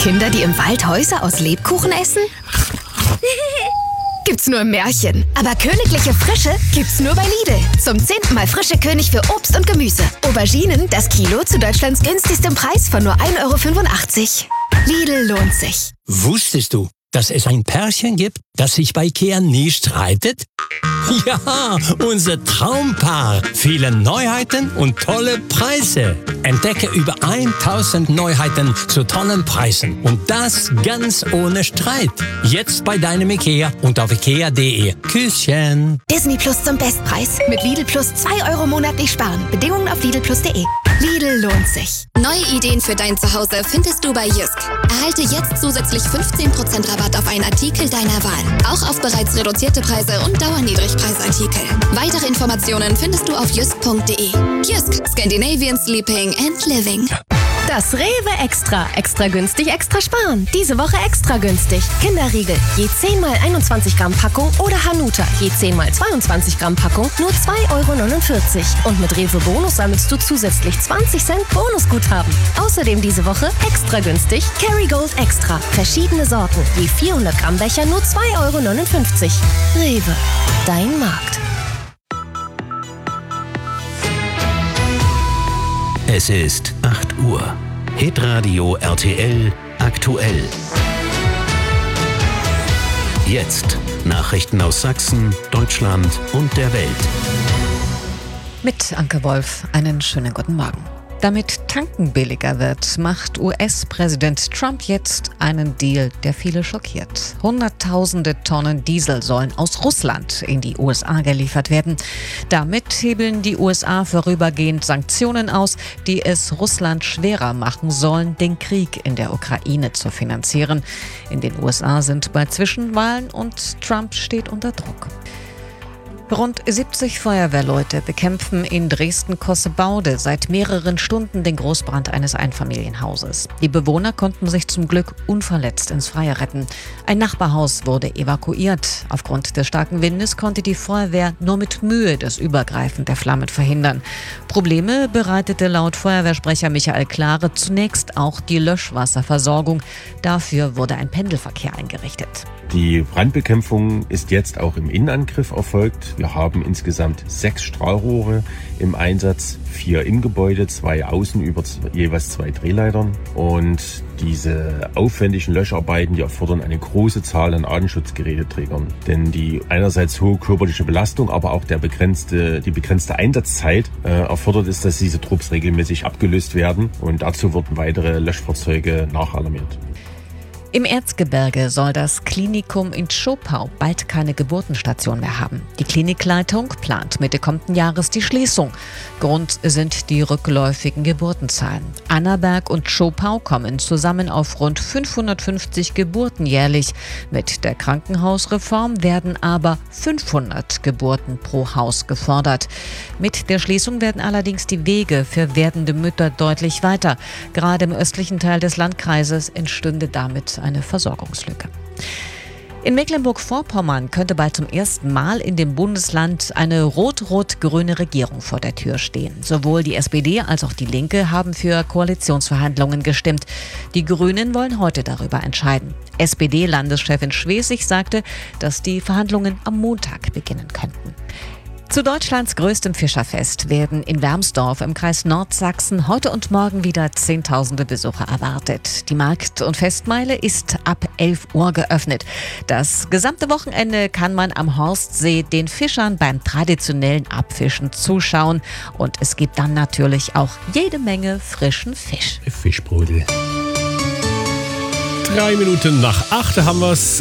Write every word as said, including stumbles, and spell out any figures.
Kinder, die im Wald Häuser aus Lebkuchen essen? Gibt's nur im Märchen. Aber königliche Frische gibt's nur bei Lidl. Zum zehnten Mal frische König für Obst und Gemüse. Auberginen, das Kilo zu Deutschlands günstigstem Preis von nur ein Euro fünfundachtzig. Lidl lohnt sich. Wusstest du, dass es ein Pärchen gibt, das sich bei Ikea nie streitet? Ja, unser Traumpaar. Viele Neuheiten und tolle Preise. Entdecke über tausend Neuheiten zu tollen Preisen. Und das ganz ohne Streit. Jetzt bei deinem Ikea und auf ikea punkt de. Küsschen. Disney Plus zum Bestpreis. Mit Lidl Plus zwei Euro monatlich sparen. Bedingungen auf lidl plus punkt de. Lidl lohnt sich. Neue Ideen für dein Zuhause findest du bei Jysk. Erhalte jetzt zusätzlich fünfzehn Prozent Rabatt auf einen Artikel deiner Wahl. Auch auf bereits reduzierte Preise und Dauerniedrigpreisartikel. Weitere Informationen findest du auf jysk punkt de. Jysk, Scandinavian Sleeping and Living. Das Rewe Extra. Extra günstig, extra sparen. Diese Woche extra günstig. Kinderriegel. Je zehn mal einundzwanzig Gramm Packung oder Hanuta. Je zehn mal zweiundzwanzig Gramm Packung. Nur zwei Euro neunundvierzig. Und mit Rewe Bonus sammelst du zusätzlich zwanzig Cent Bonusguthaben. Außerdem diese Woche extra günstig Kerrygold Extra. Verschiedene Sorten. Je vierhundert Gramm Becher nur zwei Euro neunundfünfzig. Rewe. Dein Markt. Es ist acht Uhr. Hitradio R T L aktuell. Jetzt Nachrichten aus Sachsen, Deutschland und der Welt. Mit Anke Wolf, einen schönen guten Morgen. Damit Tanken billiger wird, macht U S-Präsident Trump jetzt einen Deal, der viele schockiert. Hunderttausende Tonnen Diesel sollen aus Russland in die U S A geliefert werden. Damit hebeln die U S A vorübergehend Sanktionen aus, die es Russland schwerer machen sollen, den Krieg in der Ukraine zu finanzieren. In den U S A sind bald Zwischenwahlen und Trump steht unter Druck. Rund siebzig Feuerwehrleute bekämpfen in Dresden-Cossebaude seit mehreren Stunden den Großbrand eines Einfamilienhauses. Die Bewohner konnten sich zum Glück unverletzt ins Freie retten. Ein Nachbarhaus wurde evakuiert. Aufgrund des starken Windes konnte die Feuerwehr nur mit Mühe das Übergreifen der Flammen verhindern. Probleme bereitete laut Feuerwehrsprecher Michael Klare zunächst auch die Löschwasserversorgung. Dafür wurde ein Pendelverkehr eingerichtet. Die Brandbekämpfung ist jetzt auch im Innenangriff erfolgt. Wir haben insgesamt sechs Strahlrohre im Einsatz, vier im Gebäude, zwei außen über jeweils zwei Drehleitern. Und diese aufwendigen Löscharbeiten, die erfordern eine große Zahl an Atemschutzgeräteträgern. Denn die einerseits hohe körperliche Belastung, aber auch der begrenzte, die begrenzte Einsatzzeit äh, erfordert es, dass diese Trupps regelmäßig abgelöst werden. Und dazu wurden weitere Löschfahrzeuge nachalarmiert. Im Erzgebirge soll das Klinikum in Zschopau bald keine Geburtenstation mehr haben. Die Klinikleitung plant Mitte kommenden Jahres die Schließung. Grund sind die rückläufigen Geburtenzahlen. Annaberg und Zschopau kommen zusammen auf rund fünfhundertfünfzig Geburten jährlich. Mit der Krankenhausreform werden aber fünfhundert Geburten pro Haus gefordert. Mit der Schließung werden allerdings die Wege für werdende Mütter deutlich weiter. Gerade im östlichen Teil des Landkreises entstünde damit eine Versorgungslücke. In Mecklenburg-Vorpommern könnte bald zum ersten Mal in dem Bundesland eine rot-rot-grüne Regierung vor der Tür stehen. Sowohl die S P D als auch die Linke haben für Koalitionsverhandlungen gestimmt. Die Grünen wollen heute darüber entscheiden. S P D-Landeschefin Schwesig sagte, dass die Verhandlungen am Montag beginnen könnten. Zu Deutschlands größtem Fischerfest werden in Wermsdorf im Kreis Nordsachsen heute und morgen wieder Zehntausende Besucher erwartet. Die Markt- und Festmeile ist ab elf Uhr geöffnet. Das gesamte Wochenende kann man am Horstsee den Fischern beim traditionellen Abfischen zuschauen. Und es gibt dann natürlich auch jede Menge frischen Fisch. Fischbrudel. Drei Minuten nach acht haben wir's.